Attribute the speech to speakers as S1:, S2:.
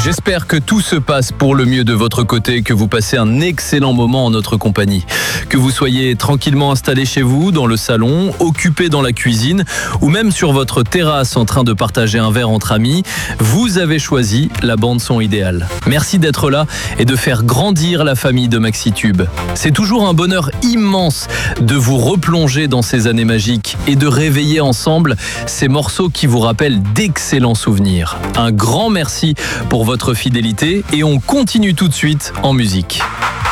S1: J'espère que tout se passe pour le mieux de votre côté, que vous passez un excellent moment en notre compagnie. Que vous soyez tranquillement installé chez vous, dans le salon, occupé dans la cuisine ou même sur votre terrasse en train de partager un verre entre amis, vous avez choisi la bande-son idéale. Merci d'être là et de faire grandir la famille de Maxitube. C'est toujours un bonheur immense de vous replonger dans ces années magiques et de réveiller ensemble ces morceaux qui vous rappellent d'excellents souvenirs. Un grand merci pour votre fidélité et on continue tout de suite en musique.